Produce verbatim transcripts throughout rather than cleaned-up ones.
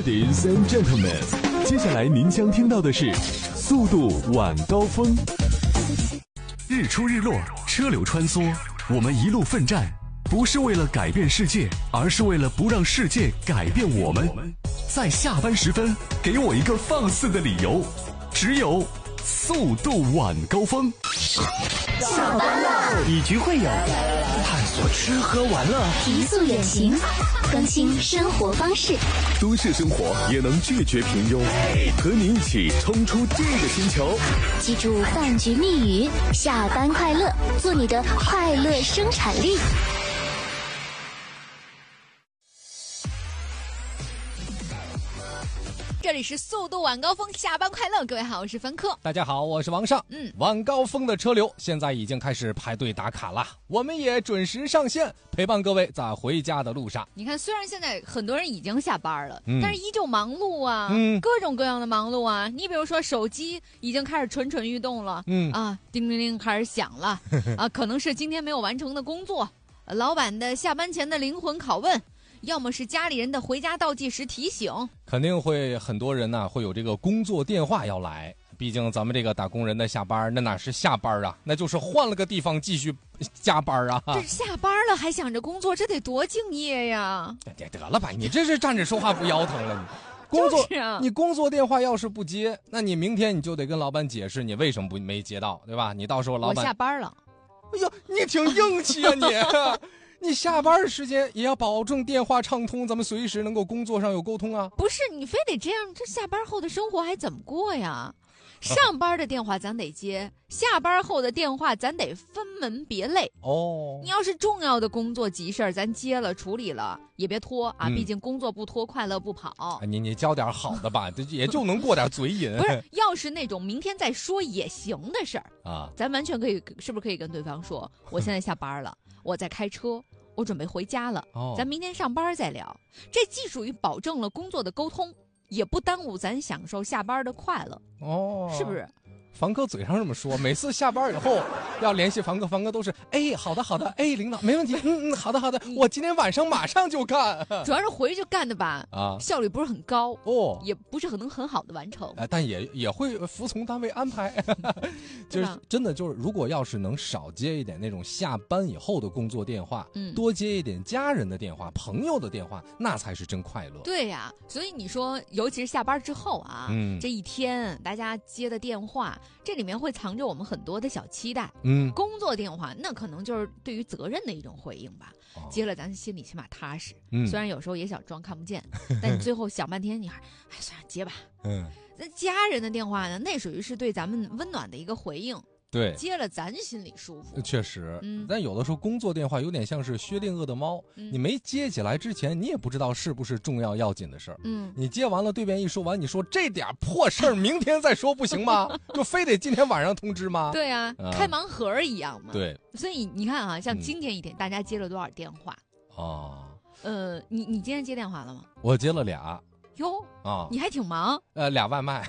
Ladies and gentlemen， 接下来您将听到的是速度晚高峰。日出日落，车流穿梭，我们一路奋战，不是为了改变世界，而是为了不让世界改变我们。在下班时分，给我一个放肆的理由，只有速度晚高峰。 下班了， 以局会友，探索吃喝玩乐， 提速远行，更新生活方式。 都市生活也能拒绝平庸，和你一起冲出这个星球。 记住饭局密语：下班快乐，做你的快乐生产力。 这里是速度晚高峰，下班快乐，各位好，我是凡客。 大家好，我是王尚。嗯，晚高峰的车流现在已经开始排队打卡了，我们也准时上线，陪伴各位在回家的路上。 你看，虽然现在很多人已经下班了， 嗯、 但是依旧忙碌啊，嗯，各种各样的忙碌啊。你比如说，手机已经开始蠢蠢欲动了，嗯啊，叮铃铃开始响了，啊，可能是今天没有完成的工作，老板的下班前的灵魂拷问。要么是家里人的回家倒计时提醒， 肯定会很多人呢、啊、会有这个工作电话要来，毕竟咱们这个打工人的下班那哪是下班啊，那就是换了个地方继续加班啊。 这下班了还想着工作，这得多敬业呀！ 得得了吧，你这是站着说话不腰疼了你。工作、 就是啊、 你工作电话要是不接，那你明天你就得跟老板解释你为什么不没接到，对吧？你到时候老板我下班了。 哎呦，你挺硬气啊你！你下班的时间也要保证电话畅通，咱们随时能够工作上有沟通啊。 不是你非得这样，这下班后的生活还怎么过呀？上班的电话咱得接，下班后的电话咱得分门别类哦。你要是重要的工作急事儿，咱接了处理了，也别拖啊，嗯、毕竟工作不拖，快乐不跑。 你你交点好的吧，也就能过点嘴瘾。 不是，要是那种明天再说也行的事儿啊，咱完全可以，是不是可以跟对方说，我现在下班了，我在开车。我准备回家了，哦、咱明天上班再聊。这既属于保证了工作的沟通，也不耽误咱享受下班的快乐，哦，是不是？ 凡哥嘴上这么说，每次下班以后要联系凡哥，凡哥都是哎，好的好的，哎，领导没问题，嗯嗯，好的好的，我今天晚上马上就干。 主要是回去干的吧，啊，效率不是很高哦，也不是很能很好的完成， 呃、但也也会服从单位安排。就是真的就是，如果要是能少接一点那种下班以后的工作电话，嗯，多接一点家人的电话、朋友的电话，那才是真快乐。 对呀、啊，所以你说，尤其是下班之后啊，嗯，这一天大家接的电话。这里面会藏着我们很多的小期待，嗯，工作电话那可能就是对于责任的一种回应吧，哦、接了咱心里起码踏实，嗯，虽然有时候也想装看不见，但你最后想半天，你还哎算了接吧，嗯，那家人的电话呢，那属于是对咱们温暖的一个回应。 对， 接了咱心里舒服。 确实，嗯，但有的时候工作电话有点像是薛定谔的猫，嗯、你没接起来之前，你也不知道是不是重要要紧的事儿。嗯，你接完了，对面一说完，你说这点破事儿明天再说不行吗？就非得今天晚上通知吗？ 对啊，嗯、开盲盒一样嘛。 对， 所以你看啊，像今天一天，嗯、大家接了多少电话？哦，呃，你你今天接电话了吗？ 我接了俩。 哟啊，你还挺忙。 呃，俩外卖。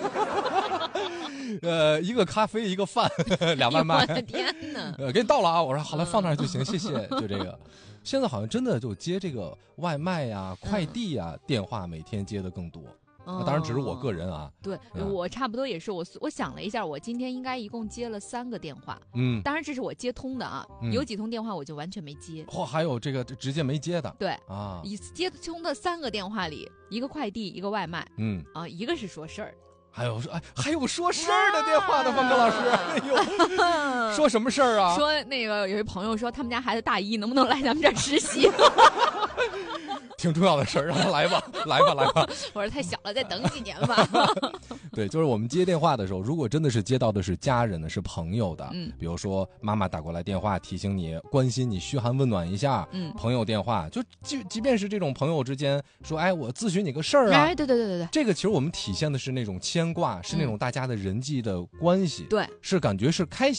呃，一个咖啡，一个饭，俩外卖。 我的天哪！ 呃，给你到了啊！我说好了，放那儿就行，谢谢。就这个，现在好像真的就接这个外卖呀、快递呀、嗯、电话，每天接的更多。那当然只是我个人啊， 对、嗯、我差不多也是我我想了一下，我今天应该一共接了三个电话，嗯，当然这是我接通的啊，嗯、有几通电话我就完全没接， 或、哦、还有这个直接没接的， 对啊，以接通的三个电话里，一个快递，一个外卖，嗯啊，一个是说事儿。 还有说，哎，还有说事儿的电话的，方哥老师，哎呦，说什么事儿啊？ 说那个有一朋友说他们家孩子大一，能不能来咱们这儿实习？ 挺重要的事儿，让他来吧，来吧，来吧。 我说太小了，再等几年吧。 对，就是我们接电话的时候，如果真的是接到的是家人的，是朋友的，嗯，比如说妈妈打过来电话提醒你、关心你、嘘寒问暖一下，嗯，朋友电话，就即即便是这种朋友之间说，哎，我咨询你个事儿啊， 哎，对对对对对， 这个其实我们体现的是那种牵挂，是那种大家的人际的关系， 对、嗯， 是感觉是开心。